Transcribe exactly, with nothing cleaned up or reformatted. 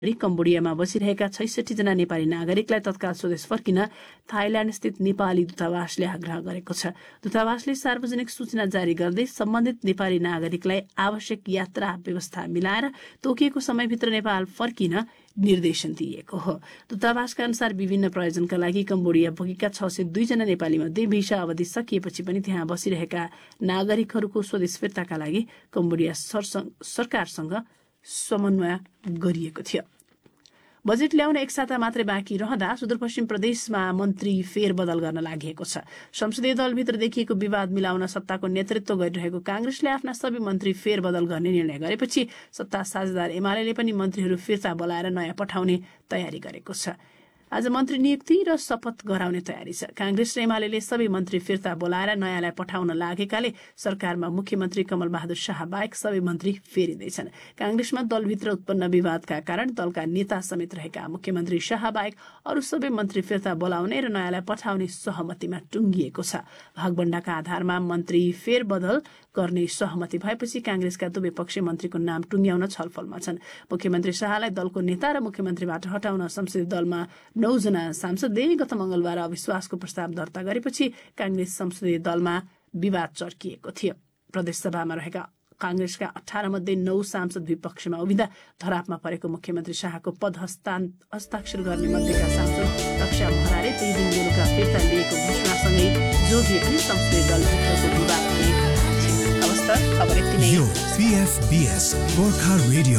कम्बोडियामा बसिरहेका छैसठी जना नेपाली नागरिकलाई तत्काल स्वदेश फर्किन थाइल्याण्ड स्थित नेपाली दूतावासले आग्रह गरेको छ। दूतावासले सार्वजनिक सूचना जारी गर्दै सम्बन्धित नेपाली नागरिकलाई आवश्यक यात्रा व्यवस्था मिलाएर तोकिएको समयभित्र नेपाल फर्किन निर्देशन दिएको हो। दूतावासका अनुसार विभिन्न प्रयोजनका लागि कम्बोडिया पुगेका छ सय दुई जना नेपाली मध्ये भिसा अवधि सकिएपछि पनि त्यहाँ बसिरहेका नागरिकहरूको स्वदेश फिर्ताका लागि कम्बोडिया सरकारसँग समन्वय गरिएको थियो। बजेट ल्याउन एक साता मात्रै बाँकी रहँदा सुदूरपश्चिम प्रदेशमा मन्त्री फेरबदल गर्न लागि छ। संसदीय दलभित्र देखिएको विवाद मिलाउन सत्ताको नेतृत्व गरिरहेको कांग्रेसले आफ्ना सबै मन्त्री फेरबदल गर्ने निर्णय गरेपछि सत्ता साझेदार एमाले पनि मन्त्रीहरू फिर्ता बोलाएर नयाँ पठाउने तयारी गरेको छ। आज मन्त्री नियुक्ति र शपथ गराउने तयारी छ। कांग्रेस र एमाले सबै मन्त्री फिर्ता बोलाएर नयाँलाई पठाउन लागेकाले सरकारमा मुख्यमन्त्री कमल बहादुर शाह बाहेक सबै मन्त्री फेरिँदैछन्। कांग्रेसमा दलभित्र उत्पन्न विवादका कारण दलका नेता समेत रहेका मुख्यमन्त्री शाह बाहेक अरू सबै मन्त्री फिर्ता बोलाउने र नयाँलाई पठाउने सहमतिमा टुंगिएको छ। भागबण्डाका आधारमा मन्त्री फेरबदल गर्ने सहमति भएपछि कांग्रेसका दुवै पक्ष मन्त्रीको नाम टुंग्याउन छलफलमा छन्। मुख्यमन्त्री शाहलाई दलको नेता र मुख्यमन्त्रीबाट हटाउन संसदीय दलमा नौ जना सांसदले गत मंगलबार अविश्वासको प्रस्ताव दर्ता गरेपछि कांग्रेस संसदीय दलमा विवाद चर्किएको थियो। प्रदेशसभामा रहेका कांग्रेसका अठारह मध्ये नौ सांसद विपक्षमा उभिँदा धरापमा परेको मुख्यमन्त्री शाहको पद हस्ताक्षर गर्ने मध्येका सांसद रक्षा महराले त्यही दिन बेलुका फिर्ता लिएको घोषणासँगै जोडिए पनि संसदीय दलभित्रको विवाद भने खबर यति नै।